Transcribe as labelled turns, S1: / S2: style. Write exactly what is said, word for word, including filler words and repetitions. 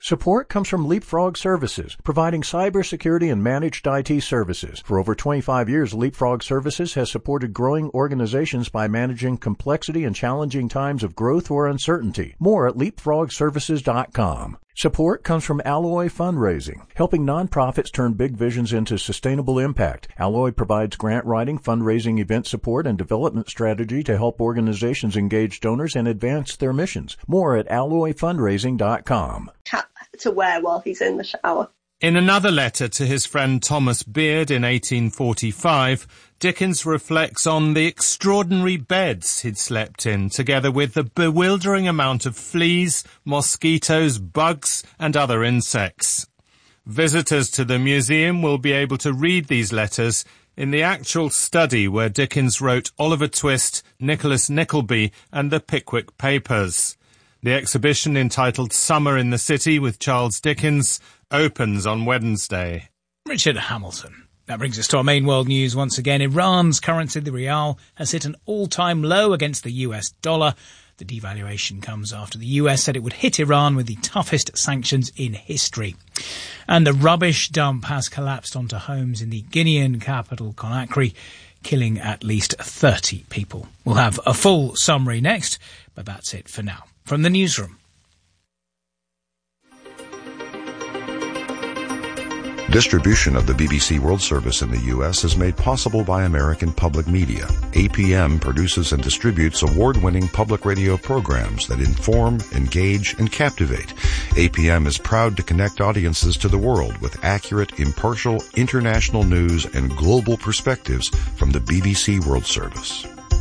S1: Support comes from Leapfrog Services, providing cybersecurity and managed I T services. For over twenty-five years, Leapfrog Services has supported growing organizations by managing complexity and challenging times of growth or uncertainty. More at leapfrog services dot com. Support comes from Alloy Fundraising, helping nonprofits turn big visions into sustainable impact. Alloy provides grant writing, fundraising, event support, and development strategy to help organizations engage donors and advance their missions. More at alloy fundraising dot com.
S2: Hat to wear while he's in the shower.
S3: In another letter to his friend Thomas Beard in eighteen forty-five, Dickens reflects on the extraordinary beds he'd slept in, together with the bewildering amount of fleas, mosquitoes, bugs, and other insects. Visitors to the museum will be able to read these letters in the actual study where Dickens wrote Oliver Twist, Nicholas Nickleby, and the Pickwick Papers. The exhibition, entitled Summer in the City with Charles Dickens, opens on Wednesday.
S4: Richard Hamilton. That brings us to our main world news once again. Iran's currency, the rial, has hit an all-time low against the U S dollar. The devaluation comes after the U S said it would hit Iran with the toughest sanctions in history. And the rubbish dump has collapsed onto homes in the Guinean capital, Conakry, killing at least thirty people. We'll have a full summary next, but that's it for now. From the newsroom.
S5: Distribution of the B B C World Service in the U S is made possible by American Public Media. A P M produces and distributes award-winning public radio programs that inform, engage, and captivate. A P M is proud to connect audiences to the world with accurate, impartial, international news and global perspectives from the B B C World Service.